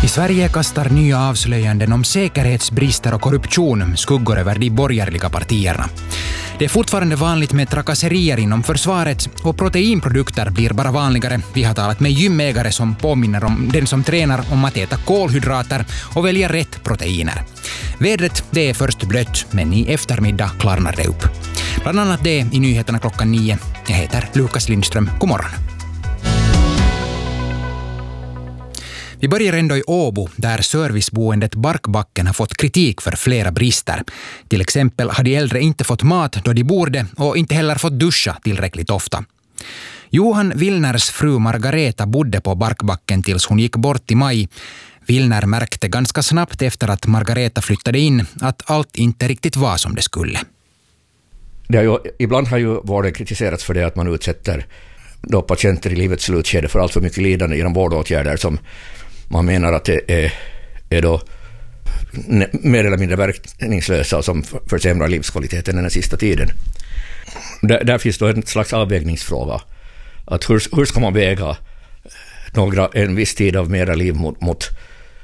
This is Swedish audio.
I Sverige kastar nya avslöjanden om säkerhetsbrister och korruption skuggor över de borgerliga partierna. Det är fortfarande vanligt med trakasserier inom försvaret och proteinprodukter blir bara vanligare. Vi har talat med gymägare som påminner om den som tränar om att äta kolhydrater och välja rätt proteiner. Vädret, det är först blött, men i eftermiddag klarnar det upp. Bland annat det i nyheterna 9. Jag heter Lukas Lindström. God morgon. Vi börjar ändå i Åbo där serviceboendet Barkbacken har fått kritik för flera brister. Till exempel har de äldre inte fått mat då de borde och inte heller fått duscha tillräckligt ofta. Johan Willners fru Margareta bodde på Barkbacken tills hon gick bort i maj. Willner märkte ganska snabbt efter att Margareta flyttade in att allt inte riktigt var som det skulle. Ibland har ju varit kritiserats för det att man utsätter då patienter i livets slutskede för allt för mycket lidande genom vårdåtgärder som man menar att det är då mer eller mindre verkningslösa och som försämrar livskvaliteten den sista tiden. Där finns då en slags avvägningsfråga. Att hur ska man väga en viss tid av mera liv mot